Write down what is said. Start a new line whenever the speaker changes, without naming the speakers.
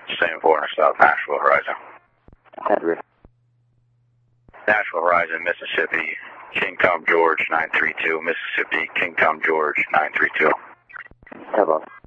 Same 4 South Nashville Horizon.
Edward.
Nashville Horizon, Mississippi, King Tom George 932, Mississippi, King Tom George 932.
Hello.